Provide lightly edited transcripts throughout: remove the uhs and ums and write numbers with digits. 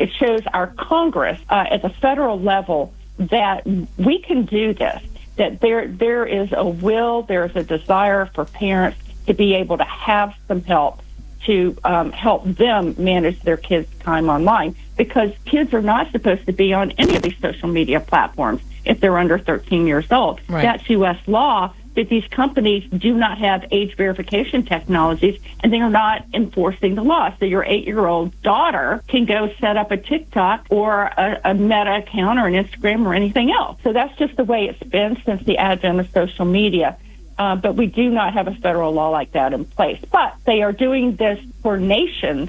It shows our Congress at the federal level that we can do this, that there is a will, there's a desire for parents to be able to have some help to help them manage their kids' time online, because kids are not supposed to be on any of these social media platforms if they're under 13 years old. Right. That's U.S. law, that these companies do not have age verification technologies, and they are not enforcing the law. So your 8-year-old daughter can go set up a TikTok or a Meta account or an Instagram or anything else. So that's just the way it's been since the advent of social media. But we do not have a federal law like that in place. But they are doing this for nations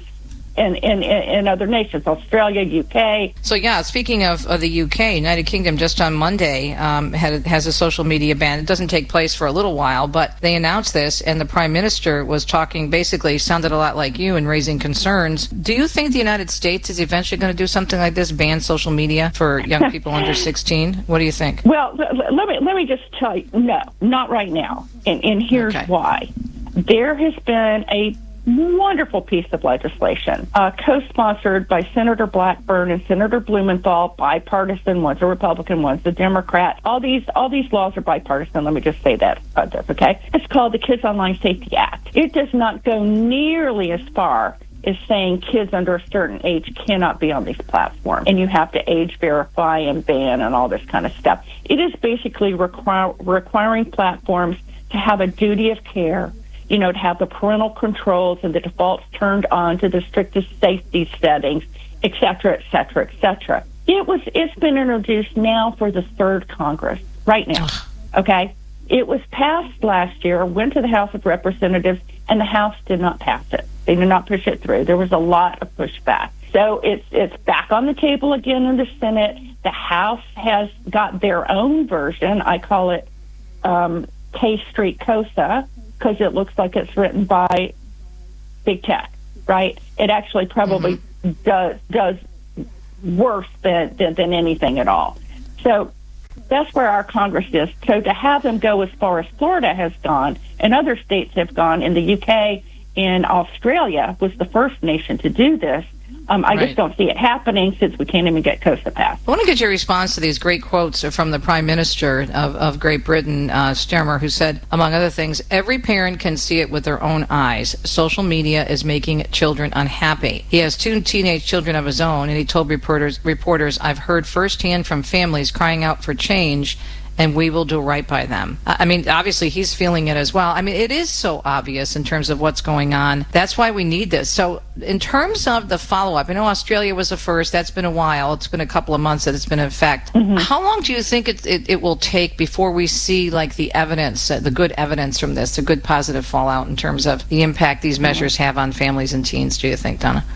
in other nations, Australia, UK. So, yeah, speaking of the UK, United Kingdom just on Monday has a social media ban. It doesn't take place for a little while, but they announced this, and the Prime Minister was talking, basically sounded a lot like you and raising concerns. Do you think the United States is eventually going to do something like this, ban social media for young people under 16? What do you think? Well, let me just tell you, no, not right now. And here's why. There has been a wonderful piece of legislation, co-sponsored by Senator Blackburn and Senator Blumenthal, bipartisan. One's a Republican, one's a Democrat. All these laws are bipartisan. Let me just say that. Okay? It's called the Kids Online Safety Act. It does not go nearly as far as saying kids under a certain age cannot be on these platforms, and you have to age verify and ban and all this kind of stuff. It is basically requiring platforms to have a duty of care, to have the parental controls and the defaults turned on to the strictest safety settings, et cetera, et cetera, et cetera. It's been introduced now for the third Congress, right now, okay? It was passed last year, went to the House of Representatives, and the House did not pass it. They did not push it through. There was a lot of pushback. So it's back on the table again in the Senate. The House has got their own version. I call it K Street COSA, because it looks like it's written by big tech, right? It actually probably does worse than anything at all. So that's where our Congress is. So to have them go as far as Florida has gone and other states have gone, in the UK and Australia was the first nation to do this. I just don't see it happening since we can't even get COSA passed. I want to get your response to these great quotes from the Prime Minister of Great Britain, Starmer, who said, among other things, every parent can see it with their own eyes. Social media is making children unhappy. He has 2 teenage children of his own, and he told reporters, I've heard firsthand from families crying out for change, and we will do right by them. I mean, obviously, he's feeling it as well. I mean, it is so obvious in terms of what's going on. That's why we need this. So in terms of the follow-up, I know Australia was the first. That's been a while. It's been a couple of months that it's been in effect. How long do you think it will take before we see, like, the evidence, the good evidence from this, the good positive fallout in terms of the impact these measures have on families and teens, do you think, Donna?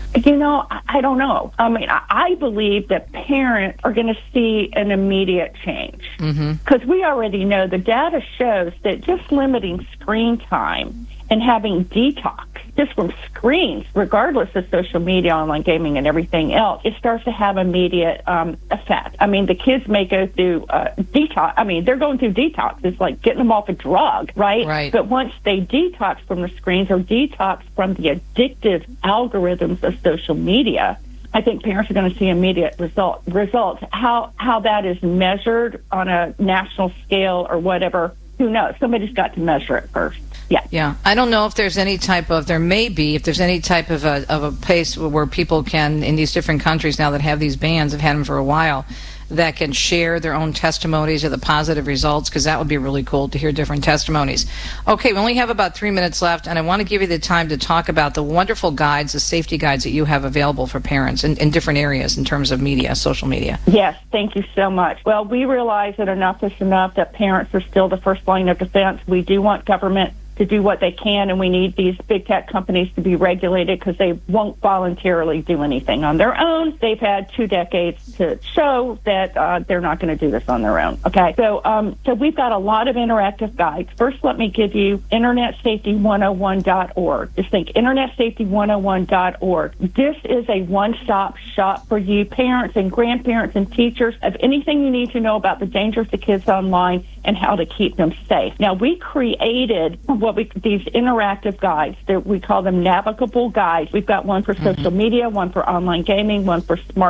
I don't know. I mean, I believe that parents are going to see an immediate change. Because we already know the data shows that just limiting screen time and having detox just from screens, regardless of social media, online gaming, and everything else, it starts to have immediate effect. I mean, the kids may go through detox. I mean, they're going through detox. It's like getting them off a drug, right? But once they detox from the screens or detox from the addictive algorithms of social media, I think parents are going to see immediate results. How that is measured on a national scale or whatever, who knows? Somebody's got to measure it first. Yeah. I don't know if there's any type of, if there's any type of a place where people can, in these different countries now that have these bans, have had them for a while, that can share their own testimonies of the positive results, because that would be really cool to hear different testimonies. Okay, we only have about 3 minutes left, and I want to give you the time to talk about the wonderful guides, the safety guides that you have available for parents in different areas in terms of media, social media. Yes, thank you so much. Well, we realize that enough is enough, that parents are still the first line of defense. We do want government to do what they can, and we need these big tech companies to be regulated because they won't voluntarily do anything on their own. They've had 2 decades to show that they're not going to do this on their own. Okay, so we've got a lot of interactive guides. First, let me give you InternetSafety101.org. Just think InternetSafety101.org. This is a one-stop shop for you, parents and grandparents and teachers, of anything you need to know about the dangers of kids online and how to keep them safe. Now, we created these interactive guides. We call them navigable guides. We've got one for social media, one for online gaming, one for smart